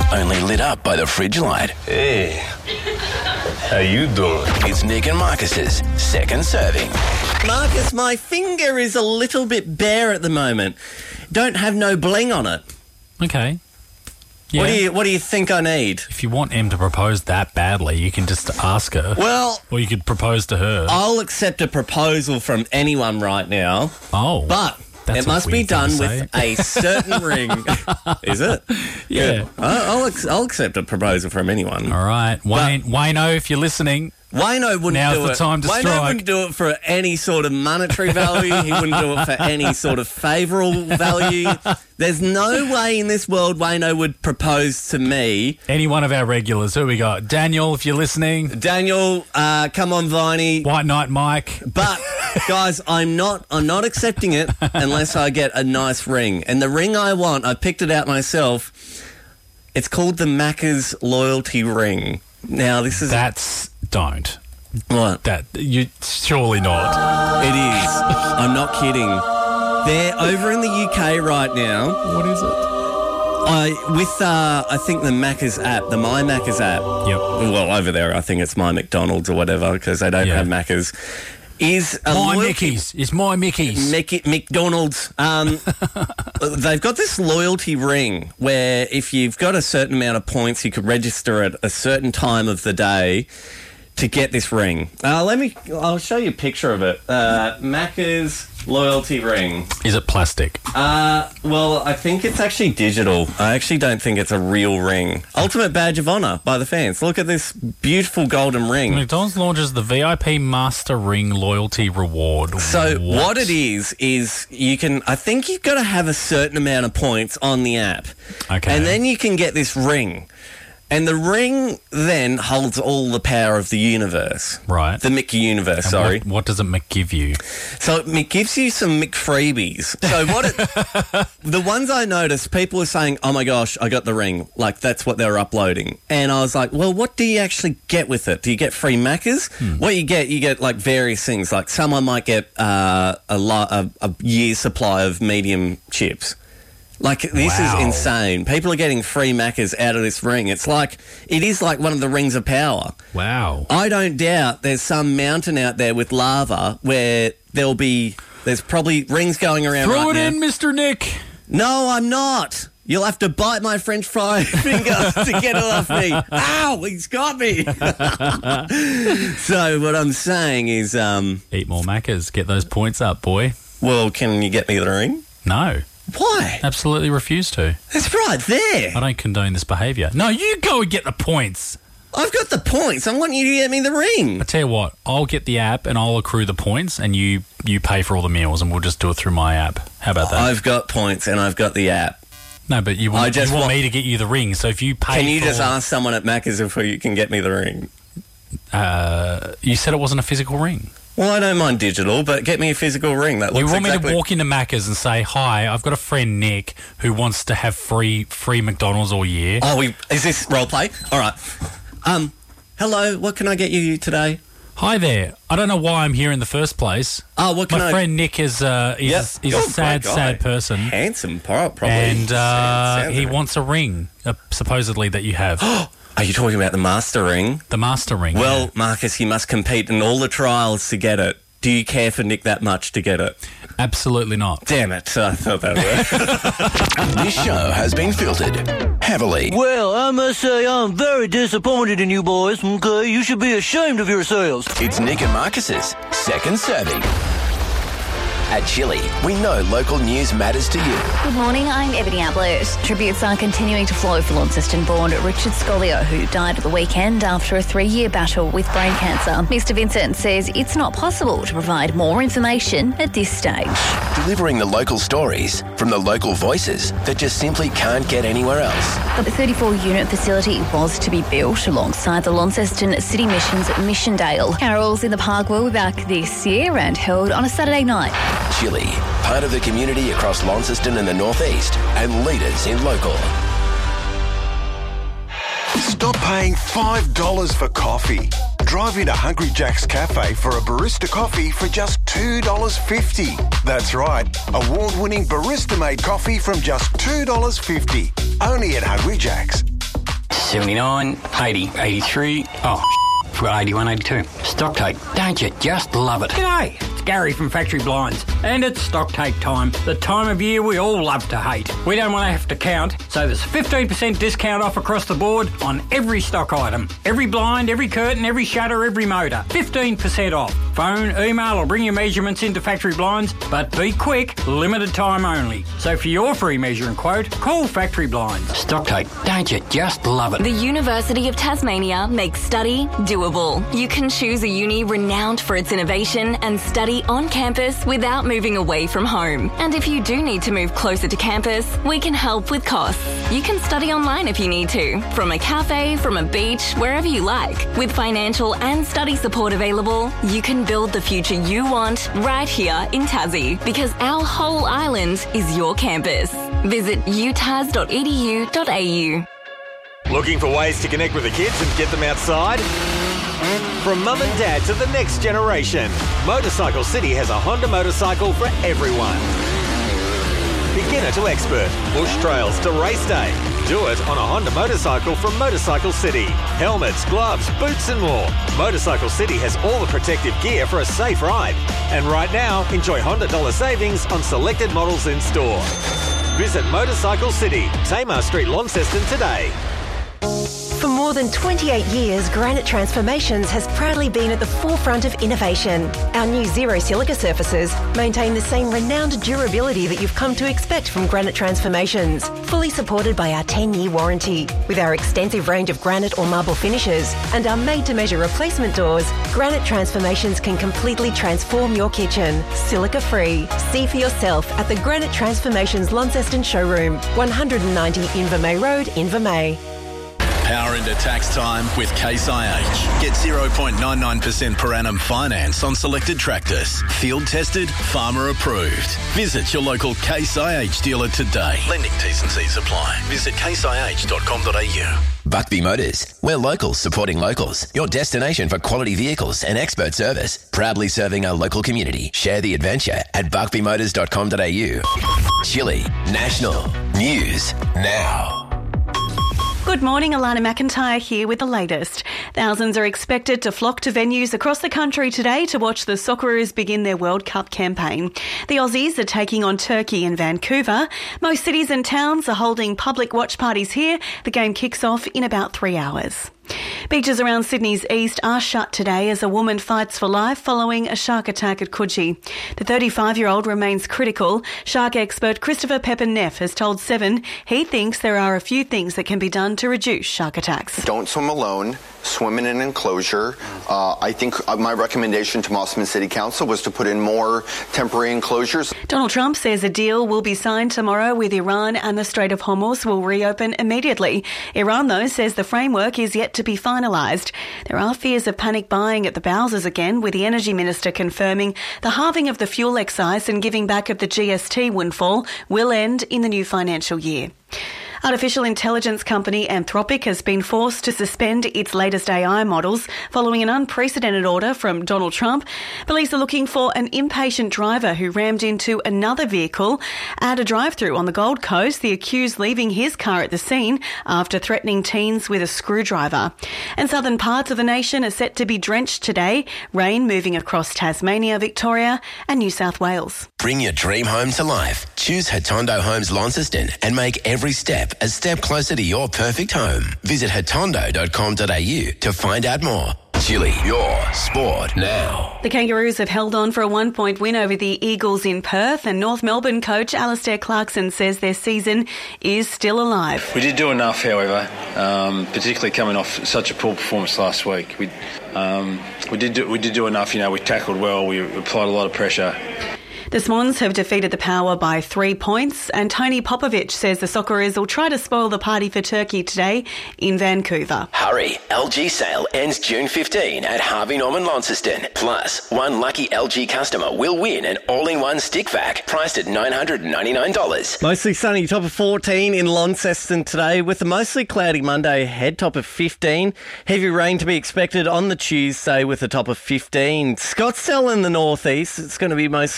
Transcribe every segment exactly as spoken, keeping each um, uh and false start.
only lit up by the fridge light. Hey, how you doing? It's Nick and Marcus's second serving. Marcus, my finger is a little bit bare at the moment. Don't have no bling on it. Okay. Yeah. What do you What do you think I need? If you want Em to propose that badly, you can just ask her. Well, or you could propose to her. I'll accept a proposal from anyone right now. Oh. But That's it a must be weird thing done to with say. a certain ring. Is it? Yeah. Good. I'll, I'll, ac- I'll accept a proposal from anyone. All right. Wayne, Wayno, if you're listening, Wayno wouldn't Now's do the it. time to Wayno strike. wouldn't do it for any sort of monetary value. He wouldn't do it for any sort of favourable value. There's no way in this world Wayno would propose to me. any one of our regulars, who we got? Daniel, if you're listening. Daniel, uh, come on, Viney. White Knight Mike. But guys, I'm not. I'm not accepting it unless I get a nice ring. And the ring I want, I picked it out myself. It's called the Macca's Loyalty Ring. Now, this is That's... Don't. what That... You... Surely not. it is. I'm not kidding. They're over in the U K right now. What is it? I with uh, I think the Macca's app, the My Macca's app. Yep. Well, over there, I think it's My McDonald's or whatever because they don't Yeah. have Macca's. Is a My loyalty- Mickey's. It's my Mickey's. Mickey, McDonald's. Um, they've got this loyalty ring where if you've got a certain amount of points, you could register at a certain time of the day to get this ring. Uh, let me. I'll show you a picture of it. Uh, Macca's loyalty ring. Is it plastic? Uh, well, I think it's actually digital. I actually don't think it's a real ring. Ultimate badge of honour by the fans. Look at this beautiful golden ring. McDonald's launches the V I P Master Ring Loyalty Reward. So what it is, is you can, I think you've got to have a certain amount of points on the app. Okay. And then you can get this ring. And the ring then holds all the power of the universe. Right. The Mickey universe, And sorry. What, what does it Mick give you? So it gives you some McFreebies. So what it, the ones I noticed, people were saying, oh my gosh, I got the ring. Like, that's what they were uploading. And I was like, well, what do you actually get with it? Do you get free Maccas? Hmm. What you get, you get like various things. Like someone might get uh, a, lo- a, a year's supply of medium chips. Like, this Wow. is insane. People are getting free Maccas out of this ring. It's like, it is like one of the rings of power. Wow. I don't doubt there's some mountain out there with lava where there'll be, there's probably rings going around Throw right it now. in, Mister Nick. No, I'm not. You'll have to bite my French fry finger to get it off me. Ow, he's got me. So what I'm saying is, um, Eat more Maccas. Get those points up, boy. well, can you get me the ring? No. Why? Absolutely refuse to. It's right there. I don't condone this behaviour. No, you go and get the points. I've got the points. I want you to get me the ring. I tell you what, I'll get the app and I'll accrue the points and you, you pay for all the meals and we'll just do it through my app. How about that? I've got points and I've got the app. no, but you want, I just you want want- me to get you the ring. So if you pay Can you for, just ask someone at Macca's if you can get me the ring? Uh, you said it wasn't a physical ring. Well, I don't mind digital, but get me a physical ring. That looks You want exactly... me to walk into Macca's and say, hi, I've got a friend, Nick, who wants to have free free McDonald's all year. Oh, we, is this role play? All right. Um, hello, what can I get you today? Hi there. I don't know why I'm here in the first place. Oh, what can My I... friend Nick is, uh, is, Yep. is You're a great sad, guy. sad person. Handsome, pro- probably. And uh, Sounds he it. wants a ring, uh, supposedly, that you have. Are you talking about the master ring? The master ring. Well, yeah. Marcus, you must compete in all the trials to get it. Do you care for Nick that much to get it? Absolutely not. Damn it, I thought that would. This show has been filtered heavily. Well, I must say I'm very disappointed in you boys, okay? You should be ashamed of yourselves. It's Nick and Marcus's second serving. At Chili, we know local news matters to you. Good morning, I'm Ebony Ablett. Tributes are continuing to flow for Launceston-born Richard Scolio, who died at the weekend after a three-year battle with brain cancer. Mister Vincent says it's not possible to provide more information at this stage. Delivering the local stories from the local voices that just simply can't get anywhere else. The thirty-four unit facility was to be built alongside the Launceston City Missions at Missiondale. Carols in the park will be back this year and held on a Saturday night. Chili, part of the community across Launceston and the northeast, and leaders in local. Stop paying five dollars for coffee. Drive into Hungry Jack's Cafe for a barista coffee for just two dollars fifty. That's right, award-winning barista-made coffee from just two dollars fifty. Only at Hungry Jack's. seventy-nine, eighty, eighty-three. Oh, forgot eighty-one, eighty-two. Stock take. Don't you just love it? G'day, it's Gary from Factory Blinds, and it's stock take time. The time of year we all love to hate. We don't want to have to count, so there's fifteen percent discount off across the board on every stock item. Every blind, every curtain, every shutter, every motor. fifteen percent off. Phone, email, or bring your measurements into Factory Blinds, but be quick, limited time only. So for your free measure and quote, call Factory Blinds. Stock take. Don't you just love it? The University of Tasmania makes study doable. You can choose a uni renowned for its innovation and study on campus without moving away from home. And if you do need to move closer to campus, we can help with costs. You can study online if you need to, from a cafe, from a beach, wherever you like. With financial and study support available, you can build the future you want right here in Tassie, because our whole island is your campus. Visit u tas dot e d u dot a u. Looking for ways to connect with the kids and get them outside? From mum and dad to the next generation, Motorcycle City has a Honda motorcycle for everyone. Beginner to expert, bush trails to race day. Do it on a Honda motorcycle from Motorcycle City. Helmets, gloves, boots and more. Motorcycle City has all the protective gear for a safe ride. And right now, enjoy Honda dollar savings on selected models in store. Visit Motorcycle City, Tamar Street, Launceston today. For more than twenty-eight years, Granite Transformations has proudly been at the forefront of innovation. Our new Zero Silica surfaces maintain the same renowned durability that you've come to expect from Granite Transformations, fully supported by our ten-year warranty. With our extensive range of granite or marble finishes and our made-to-measure replacement doors, Granite Transformations can completely transform your kitchen, silica-free. See for yourself at the Granite Transformations Launceston showroom, one ninety Invermay Road, Invermay. Power into tax time with Case I H. Get zero point nine nine percent per annum finance on selected tractors. Field tested, farmer approved. Visit your local Case I H dealer today. Lending T's and C's apply. Visit case i h dot com dot a u. Buckby Motors. We're locals supporting locals. Your destination for quality vehicles and expert service. Proudly serving our local community. Share the adventure at buckby motors dot com dot a u. Chile National News Now. Good morning, Alana McIntyre here with the latest. Thousands are expected to flock to venues across the country today to watch the Socceroos begin their World Cup campaign. The Aussies are taking on Turkey in Vancouver. Most cities and towns are holding public watch parties here. The game kicks off in about three hours. Beaches around Sydney's east are shut today as a woman fights for life following a shark attack at Coogee. The thirty-five-year-old remains critical. Shark expert Christopher Pepper-Neff has told Seven he thinks there are a few things that can be done to reduce shark attacks. Don't swim alone. Swim in an enclosure. Uh, I think my recommendation to Mosman City Council was to put in more temporary enclosures. Donald Trump says a deal will be signed tomorrow with Iran and the Strait of Hormuz will reopen immediately. Iran, though, says the framework is yet to be finalised. There are fears of panic buying at the Bowsers again, with the Energy Minister confirming the halving of the fuel excise and giving back of the G S T windfall will end in the new financial year. Artificial intelligence company Anthropic has been forced to suspend its latest A I models following an unprecedented order from Donald Trump. Police are looking for an impatient driver who rammed into another vehicle at a drive-through on the Gold Coast, the accused leaving his car at the scene after threatening teens with a screwdriver. And southern parts of the nation are set to be drenched today, rain moving across Tasmania, Victoria and New South Wales. Bring your dream home to life. Choose Hatondo Homes Launceston and make every step a step closer to your perfect home. Visit hatondo dot com dot a u to find out more. Chile, your sport now. The Kangaroos have held on for a one-point win over the Eagles in Perth, and North Melbourne coach Alistair Clarkson says their season is still alive. We did do enough, however, um, particularly coming off such a poor performance last week. We, um, we did do, we did do enough. You know, we tackled well. We applied a lot of pressure. The Swans have defeated the Power by three points, and Tony Popovich says the Socceroos will try to spoil the party for Turkey today in Vancouver. Hurry! L G sale ends June fifteenth at Harvey Norman Launceston. Plus, one lucky L G customer will win an all-in-one stick vac priced at nine hundred ninety-nine dollars. Mostly sunny, top of fourteen in Launceston today, with a mostly cloudy Monday ahead, top of fifteen. Heavy rain to be expected on the Tuesday with a top of fifteen. Scottsdale in the northeast, it's going to be mostly sunny and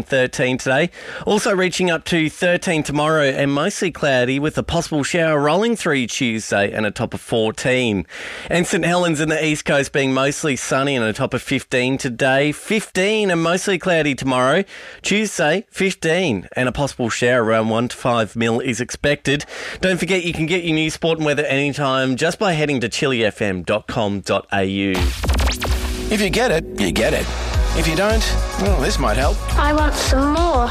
and thirteen today. Also reaching up to thirteen tomorrow and mostly cloudy with a possible shower rolling through Tuesday and a top of fourteen. And St Helens and the East Coast being mostly sunny and a top of fifteen today. fifteen and mostly cloudy tomorrow. Tuesday, fifteen and a possible shower around one to five mil is expected. Don't forget you can get your news, sport and weather anytime just by heading to chili f m dot com dot a u. If you get it, you get it. If you don't, well, this might help. I want some more.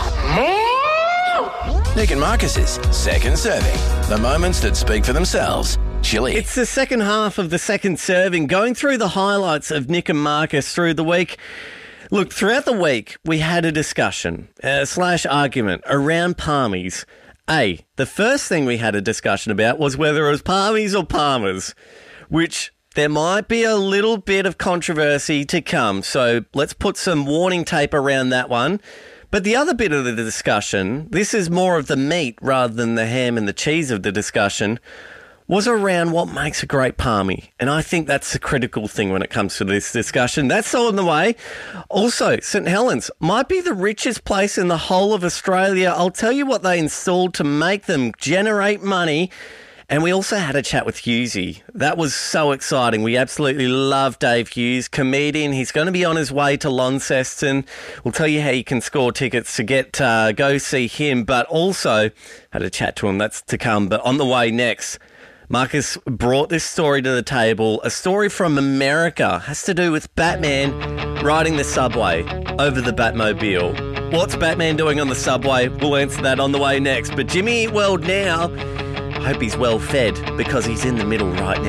Nick and Marcus's Second Serving. The moments that speak for themselves. Chili. It's the second half of the Second Serving, going through the highlights of Nick and Marcus through the week. Look, throughout the week, we had a discussion, uh, slash argument, around palmies. A, the first thing we had a discussion about was whether it was palmies or palmers, which there might be a little bit of controversy to come, so let's put some warning tape around that one. But the other bit of the discussion, this is more of the meat rather than the ham and the cheese of the discussion, was around what makes a great palmy. And I think that's the critical thing when it comes to this discussion. That's all in the way. Also, St Helens might be the richest place in the whole of Australia. I'll tell you what they installed to make them generate money. And we also had a chat with Hughesy. That was so exciting. We absolutely love Dave Hughes, comedian. He's going to be on his way to Launceston. We'll tell you how you can score tickets to get uh, go see him, but also had a chat to him. That's to come. But on the way next, Marcus brought this story to the table, a story from America. Has to do with Batman riding the subway over the Batmobile. What's Batman doing on the subway? We'll answer that on the way next. But Jimmy Eat World now. I hope he's well fed because he's in the middle right now.